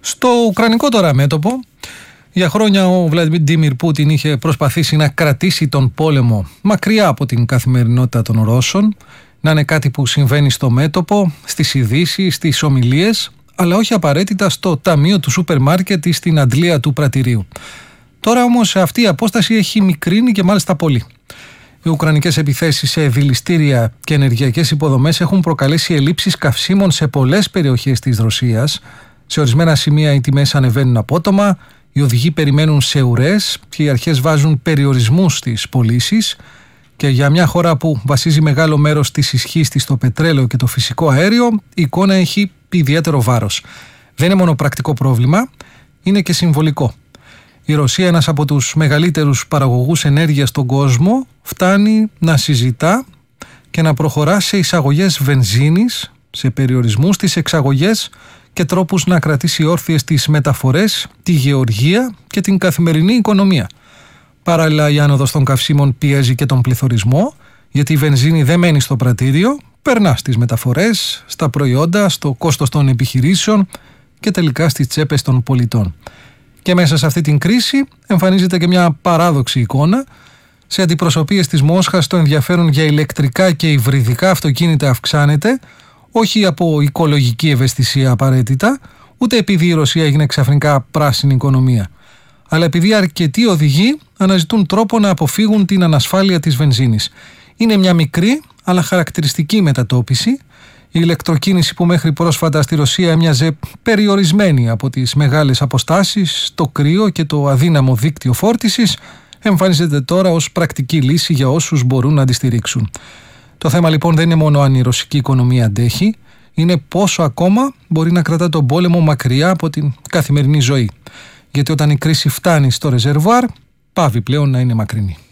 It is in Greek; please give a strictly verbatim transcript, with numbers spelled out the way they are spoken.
Στο ουκρανικό τώρα μέτωπο, για χρόνια ο Βλαντιμίρ Πούτιν είχε προσπαθήσει να κρατήσει τον πόλεμο μακριά από την καθημερινότητα των Ρώσων, να είναι κάτι που συμβαίνει στο μέτωπο, στις ειδήσεις, στις ομιλίες, αλλά όχι απαραίτητα στο ταμείο του σούπερ μάρκετ ή στην αντλία του πρατηρίου. Τώρα όμως αυτή η απόσταση έχει μικρύνει και μάλιστα πολύ. Οι ουκρανικές επιθέσεις σε δηληστήρια και ενεργειακές υποδομές έχουν προκαλέσει ελλείψεις καυσίμων σε πολλές περιοχές της Ρωσίας. Σε ορισμένα σημεία οι τιμές ανεβαίνουν απότομα, οι οδηγοί περιμένουν σε ουρές και οι αρχές βάζουν περιορισμούς στις πωλήσεις. Και για μια χώρα που βασίζει μεγάλο μέρος της ισχύς της στο πετρέλαιο και το φυσικό αέριο, η εικόνα έχει ιδιαίτερο βάρος. Δεν είναι μόνο πρακτικό πρόβλημα, είναι και συμβολικό. Η Ρωσία, ένας από τους μεγαλύτερους παραγωγούς ενέργειας στον κόσμο, φτάνει να συζητά και να προχωρά σε εισαγωγές βενζίνης, σε περιορισμούς στις εξαγωγές και τρόπους να κρατήσει όρθιες τις μεταφορές, τη γεωργία και την καθημερινή οικονομία. Παράλληλα, η άνοδος των καυσίμων πιέζει και τον πληθωρισμό, γιατί η βενζίνη δεν μένει στο πρατήριο, περνά στις μεταφορές, στα προϊόντα, στο κόστος των επιχειρήσεων και τελικά στις τσέπες των πολιτών. Και μέσα σε αυτή την κρίση εμφανίζεται και μια παράδοξη εικόνα. Σε αντιπροσωπείες της Μόσχας το ενδιαφέρον για ηλεκτρικά και υβριδικά αυτοκίνητα αυξάνεται, όχι από οικολογική ευαισθησία απαραίτητα, ούτε επειδή η Ρωσία έγινε ξαφνικά πράσινη οικονομία, αλλά επειδή αρκετοί οδηγοί αναζητούν τρόπο να αποφύγουν την ανασφάλεια της βενζίνης. Είναι μια μικρή αλλά χαρακτηριστική μετατόπιση. Η ηλεκτροκίνηση που μέχρι πρόσφατα στη Ρωσία έμοιαζε περιορισμένη από τις μεγάλες αποστάσεις, το κρύο και το αδύναμο δίκτυο φόρτισης, εμφανίζεται τώρα ως πρακτική λύση για όσους μπορούν να τη στηρίξουν. Το θέμα λοιπόν δεν είναι μόνο αν η ρωσική οικονομία αντέχει, είναι πόσο ακόμα μπορεί να κρατά τον πόλεμο μακριά από την καθημερινή ζωή. Γιατί όταν η κρίση φτάνει στο ρεζερβουάρ, πάβει πλέον να είναι μακρινή.